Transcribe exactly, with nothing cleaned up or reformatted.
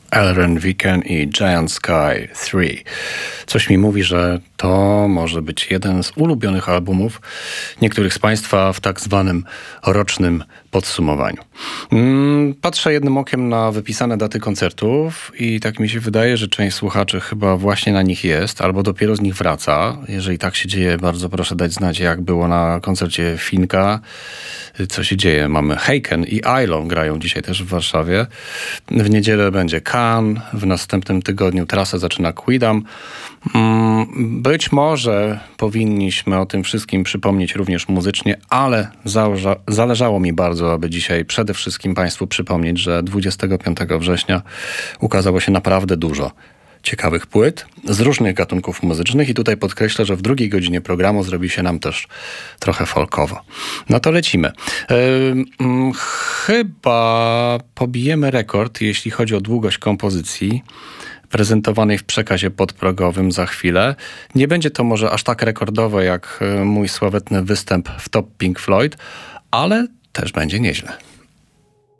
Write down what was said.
Alan Viken i Giant Sky trzy. Coś mi mówi, że to może być jeden z ulubionych albumów niektórych z Państwa w tak zwanym rocznym podsumowaniu. Patrzę jednym okiem na wypisane daty koncertów i tak mi się wydaje, że część słuchaczy chyba właśnie na nich jest, albo dopiero z nich wraca. Jeżeli tak się dzieje, bardzo proszę dać znać, jak było na koncercie Finka. Co się dzieje? Mamy Heiken i Ailon grają dzisiaj też w Warszawie. W niedzielę będzie Can, w następnym tygodniu trasę zaczyna Quidam. Być może powinniśmy o tym wszystkim przypomnieć również muzycznie, ale założa, zależało mi bardzo, aby dzisiaj przede wszystkim Państwu przypomnieć, że dwudziestego piątego września ukazało się naprawdę dużo ciekawych płyt z różnych gatunków muzycznych i tutaj podkreślę, że w drugiej godzinie programu zrobi się nam też trochę folkowo. No to lecimy. Yy, chyba pobijemy rekord, jeśli chodzi o długość kompozycji prezentowanej w przekazie podprogowym za chwilę. Nie będzie to może aż tak rekordowe jak mój sławetny występ w Top Pink Floyd, ale też będzie nieźle.